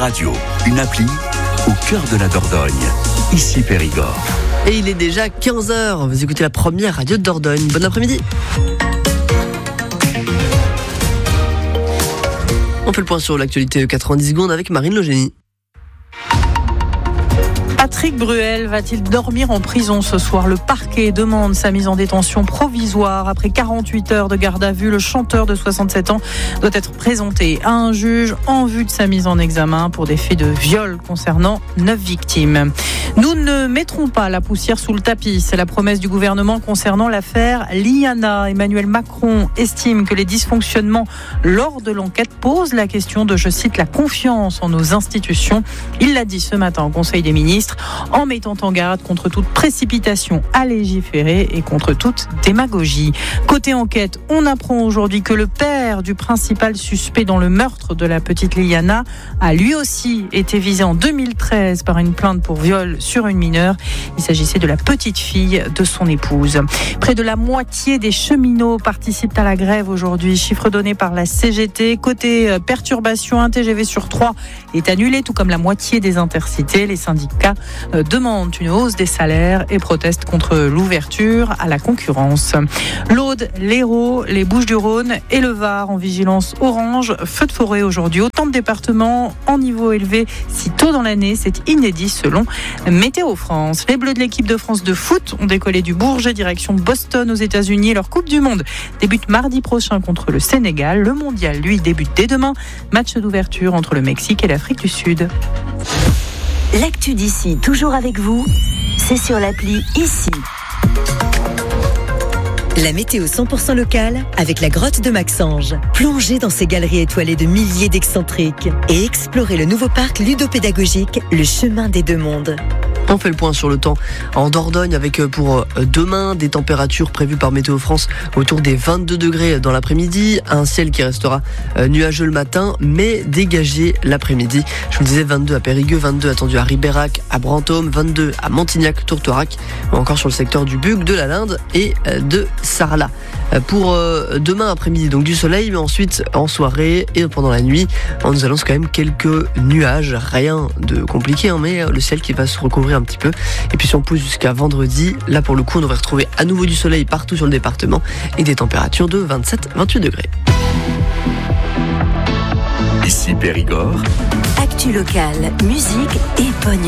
Radio, une appli au cœur de la Dordogne. Ici Périgord. Et il est déjà 15h. Vous écoutez la première radio de Dordogne. Bon après-midi. On fait le point sur l'actualité de 90 secondes avec Marine Logénie. Patrick Bruel va-t-il dormir en prison ce soir ? Le parquet demande sa mise en détention provisoire. Après 48 heures de garde à vue, le chanteur de 67 ans doit être présenté à un juge en vue de sa mise en examen pour des faits de viol concernant 9 victimes. Nous ne mettrons pas la poussière sous le tapis. C'est la promesse du gouvernement concernant l'affaire Liana. Emmanuel Macron estime que les dysfonctionnements lors de l'enquête posent la question de, je cite, la confiance en nos institutions. Il l'a dit ce matin au Conseil des ministres, en mettant en garde contre toute précipitation à légiférer et contre toute démagogie. Côté enquête, on apprend aujourd'hui que le père du principal suspect dans le meurtre de la petite Liana a lui aussi été visé en 2013 par une plainte pour viol sur une mineure. Il s'agissait de la petite fille de son épouse. Près de la moitié des cheminots participent à la grève aujourd'hui, chiffre donné par la CGT. Côté perturbation, un TGV sur 3 est annulé, tout comme la moitié des intercités. Les syndicats demandent une hausse des salaires et protestent contre l'ouverture à la concurrence. L'Aude, l'Hérault, les Bouches-du-Rhône et le Var en vigilance orange. Feu de forêt aujourd'hui. Autant de départements en niveau élevé si tôt dans l'année. C'est inédit selon Météo France. Les Bleus de l'équipe de France de foot ont décollé du Bourget direction Boston aux États-Unis. Leur Coupe du Monde débute mardi prochain contre le Sénégal. Le mondial, lui, débute dès demain. Match d'ouverture entre le Mexique et l'Afrique du Sud. L'actu d'ici, toujours avec vous, c'est sur l'appli Ici. La météo 100% locale avec la grotte de Maxange. Plongez dans ces galeries étoilées de milliers d'excentriques et explorez le nouveau parc ludopédagogique, le chemin des deux mondes. On fait le point sur le temps en Dordogne avec pour demain des températures prévues par Météo France autour des 22 degrés dans l'après-midi. Un ciel qui restera nuageux le matin mais dégagé l'après-midi. Je vous le disais, 22 à Périgueux, 22 attendu à Ribérac, à Brantôme, 22 à Montignac, Tourtorac ou encore sur le secteur du Buc, de la Linde et de Sarlat. Pour demain après-midi, donc du soleil, mais ensuite en soirée et pendant la nuit, on nous annonce quand même quelques nuages, rien de compliqué, mais le ciel qui va se recouvrir un petit peu. Et puis si on pousse jusqu'à vendredi, là pour le coup on devrait retrouver à nouveau du soleil partout sur le département et des températures de 27-28 degrés. Ici Périgord. Actu locale, musique et bonne